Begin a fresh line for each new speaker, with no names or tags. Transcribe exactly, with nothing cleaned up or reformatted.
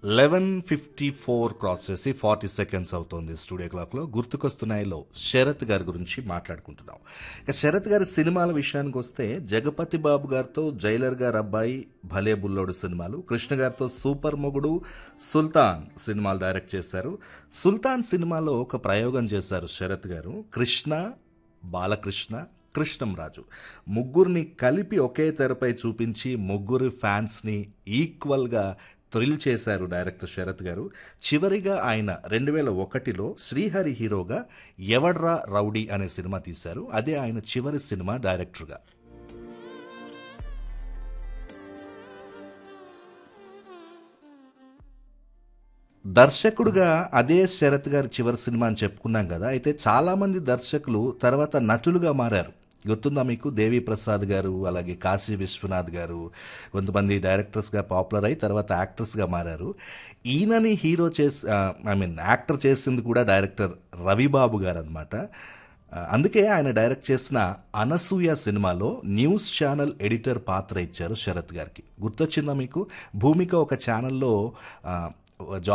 Eleven fifty four cross చేసి forty seconds అవుతోంది studio క్లాక్లో. గుర్తుకొస్తున్నాయిలో శరత్ గారి గురించి మాట్లాడుకుంటున్నాం. ఇక శరత్ గారి సినిమాల విషయానికి వస్తే జగపతి బాబు గారితో జైలర్ గారు అబ్బాయి, భలే బుల్లోడు సినిమాలు, కృష్ణ గారితో సూపర్ మొగుడు, సుల్తాన్ సినిమాలు డైరెక్ట్ చేశారు. సుల్తాన్ సినిమాలో ఒక ప్రయోగం చేశారు శరత్ గారు. కృష్ణ, బాలకృష్ణ, కృష్ణంరాజు ముగ్గురిని కలిపి ఒకే తెరపై చూపించి ముగ్గురు ఫ్యాన్స్ని ఈక్వల్గా థ్రిల్ చేశారు డైరెక్టర్ శరత్ గారు. చివరిగా ఆయన రెండు వేల ఒకటిలో శ్రీహరి హీరోగా ఎవడ్రా రౌడీ అనే సినిమా తీశారు. అదే ఆయన చివరి సినిమా డైరెక్టర్గా. దర్శకుడుగా అదే శరత్ గారి చివరి సినిమా అని చెప్పుకున్నాం కదా. అయితే చాలామంది దర్శకులు తర్వాత నటులుగా మారారు. గుర్తుందా మీకు? దేవి ప్రసాద్ గారు, అలాగే కాశీ విశ్వనాథ్ గారు, కొంతమంది డైరెక్టర్స్గా పాపులర్ అయి తర్వాత యాక్టర్స్గా మారారు. ఈయనని హీరో చేసి ఐ మీన్ యాక్టర్ చేసింది కూడా డైరెక్టర్ రవిబాబు గారు అనమాట. అందుకే ఆయన డైరెక్ట్ చేసిన అనసూయ సినిమాలో న్యూస్ ఛానల్ ఎడిటర్ పాత్ర ఇచ్చారు శరత్ గారికి. గుర్తొచ్చిందా మీకు? భూమిక ఒక ఛానల్లో